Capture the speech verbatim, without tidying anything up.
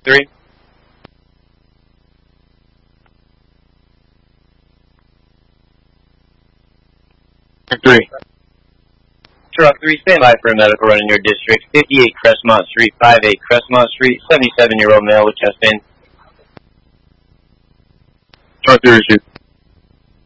three. Three. Truck three, stand by for a medical run in your district. fifty-eight Crestmont Street, five eight Crestmont Street, seventy-seven-year-old male with chest pain. Truck three, shoot.